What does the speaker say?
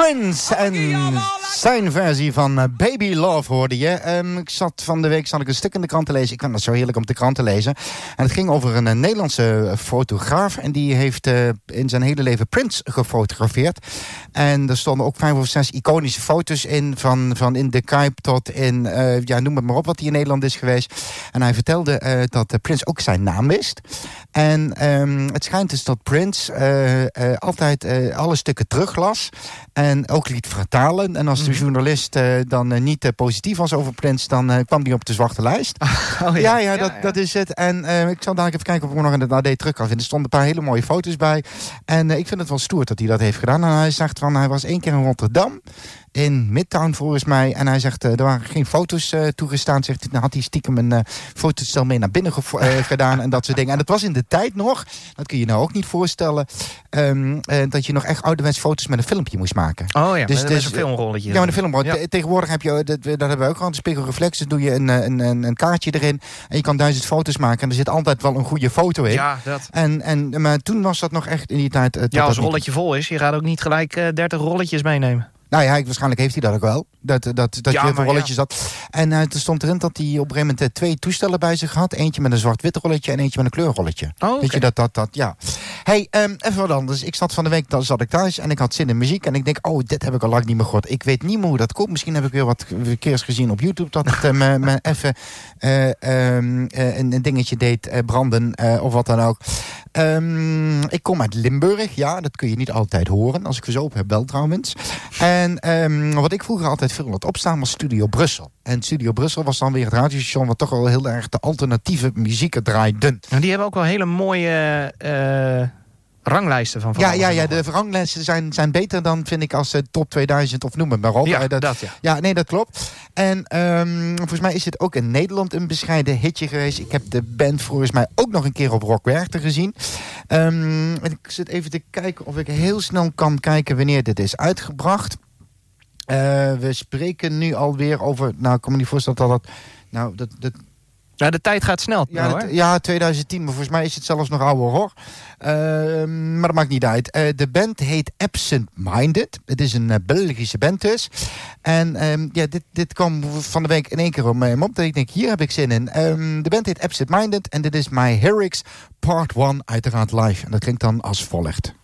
Prince en zijn versie van Baby Love hoorde je. Van de week zat ik een stuk in de krant te lezen. Ik vind het zo heerlijk om de krant te lezen. En het ging over een Nederlandse fotograaf. En die heeft in zijn hele leven Prince gefotografeerd. En er stonden ook 5 of 6 iconische foto's in. Van in de Kuip tot in, noem het maar op wat hij in Nederland is geweest. En hij vertelde dat Prince ook zijn naam wist. En het schijnt dus dat Prince altijd alle stukken teruglas. En ook liet vertalen. En als de journalist dan niet positief was over Prince, dan kwam hij op de zwarte lijst. Dat is het. En ik zal dadelijk even kijken of ik nog in het AD terug kan vinden. Er stonden een paar hele mooie foto's bij. En ik vind het wel stoer dat hij dat heeft gedaan. En hij zegt van, hij was 1 keer in Rotterdam. In Midtown volgens mij. En hij zegt, er waren geen foto's toegestaan. Zegt, dan had hij stiekem een fotostel mee naar binnen gedaan. En dat soort dingen. En dat was in de tijd nog, dat kun je nou ook niet voorstellen, dat je nog echt ouderwets foto's met een filmpje moest maken. Oh ja, dus een filmrolletje. Ja, met een filmrolletje. Ja. Tegenwoordig heb je, dat hebben we ook al, de spiegelreflex. Dan doe je een kaartje erin. En je kan 1000 foto's maken. En er zit altijd wel een goede foto in. Ja, dat. Maar toen was dat nog echt in die tijd. Als het rolletje vol is, je gaat ook niet gelijk 30 rolletjes meenemen. Nou ja, waarschijnlijk heeft hij dat ook wel. Dat je even rolletjes had. En er stond erin dat hij op een gegeven moment 2 toestellen bij zich had. Eentje met een zwart-wit rolletje en eentje met een kleurrolletje. Oh, okay. Weet je, ja. Hey, even wat anders. Ik zat van de week, dan zat ik thuis en ik had zin in muziek. En ik denk, dit heb ik al lang niet meer gehoord. Ik weet niet meer hoe dat komt. Misschien heb ik weer wat keers gezien op YouTube dat het me even een dingetje deed branden of wat dan ook. Ik kom uit Limburg. Ja, dat kun je niet altijd horen. Als ik verzopen heb, wel trouwens. En wat ik vroeger altijd veel had opstaan was Studio Brussel. En Studio Brussel was dan weer het radiostation wat toch wel heel erg de alternatieve muziek draaide. En die hebben ook wel hele mooie ranglijsten van Ja, de ranglijsten zijn beter dan, vind ik, als top 2000 of noem het maar op. Ja, dat klopt. En volgens mij is het ook in Nederland een bescheiden hitje geweest. Ik heb de band volgens mij ook nog een keer op Rock Werchter gezien. Ik zit even te kijken of ik heel snel kan kijken wanneer dit is uitgebracht. We spreken nu alweer over, nou, ik kan me niet voorstellen dat ja, de tijd gaat snel. Ja, 2010, maar volgens mij is het zelfs nog ouder hoor. Maar dat maakt niet uit. De band heet Absent Minded. Het is een Belgische band dus. En dit kwam van de week in één keer op mij op. Dat ik denk, hier heb ik zin in. De band heet Absent Minded en dit is My Lyrics Part 1 uiteraard live. En dat klinkt dan als volgt.